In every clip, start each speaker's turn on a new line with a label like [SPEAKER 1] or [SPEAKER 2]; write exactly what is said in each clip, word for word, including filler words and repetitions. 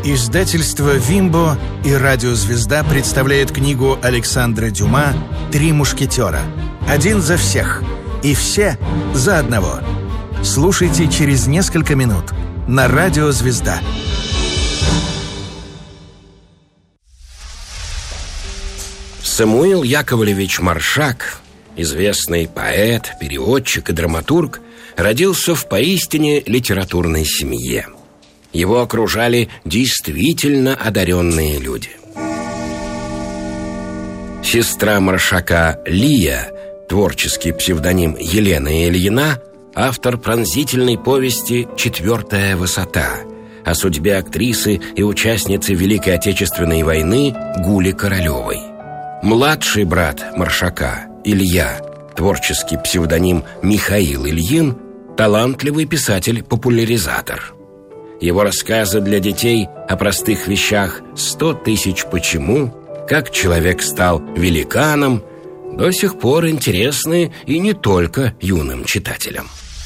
[SPEAKER 1] Издательство «Вимбо» и «Радиозвезда» представляет книгу Александра Дюма «Три мушкетера». Один за всех и все за одного. Слушайте через несколько минут на «Радиозвезда».
[SPEAKER 2] Самуил Яковлевич Маршак, известный поэт, переводчик и драматург, родился в поистине литературной семье. Его окружали действительно одаренные люди. Сестра Маршака Лия, творческий псевдоним Елена Ильина, автор пронзительной повести «Четвертая высота» о судьбе актрисы и участницы Великой Отечественной войны Гули Королевой. Младший брат Маршака, Илья, творческий псевдоним Михаил Ильин, талантливый писатель-популяризатор. Его рассказы для детей о простых вещах «Сто тысяч почему», «Как человек стал великаном» до сих пор интересны и не только юным читателям.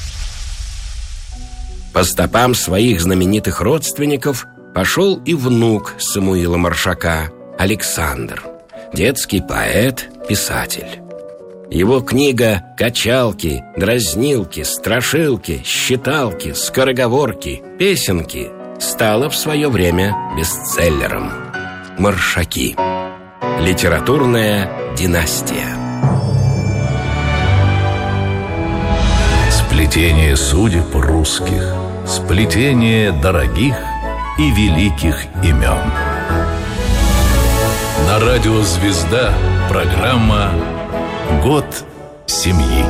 [SPEAKER 2] По стопам своих знаменитых родственников пошел и внук Самуила Маршака, Александр, детский поэт, писатель. Его книга «Качалки», «Дразнилки», «Страшилки», «Считалки», «Скороговорки», «Песенки» стала в свое время бестселлером. Маршаки. Литературная династия.
[SPEAKER 3] Сплетение судеб русских, сплетение дорогих и великих имен. На радио «Звезда» программа «Год семьи».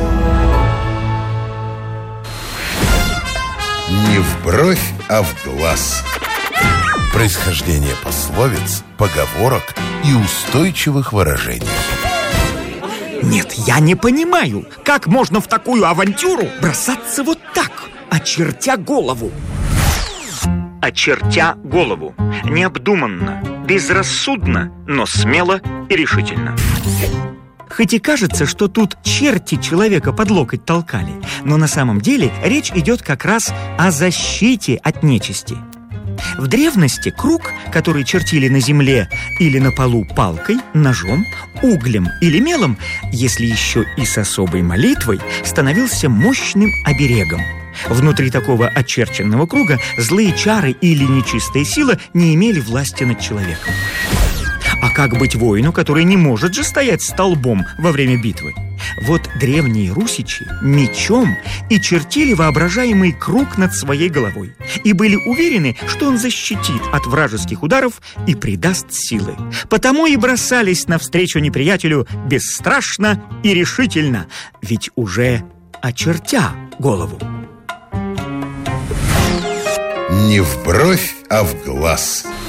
[SPEAKER 4] Не в бровь, а в глаз. Происхождение пословиц, поговорок и устойчивых выражений.
[SPEAKER 5] Нет, я не понимаю, как можно в такую авантюру бросаться вот так, очертя голову. Очертя голову. Необдуманно, безрассудно, но смело и решительно. Хоть и кажется, что тут черти человека под локоть толкали, но на самом деле речь идет как раз о защите от нечисти. В древности круг, который чертили на земле или на полу палкой, ножом, углем или мелом, если еще и с особой молитвой, становился мощным оберегом. Внутри такого очерченного круга злые чары или нечистая сила не имели власти над человеком. А как быть воину, который не может же стоять столбом во время битвы? Вот древние русичи мечом и чертили воображаемый круг над своей головой и были уверены, что он защитит от вражеских ударов и придаст силы. Потому и бросались навстречу неприятелю бесстрашно и решительно, ведь уже очертя голову.
[SPEAKER 4] Не в бровь, а в глаз.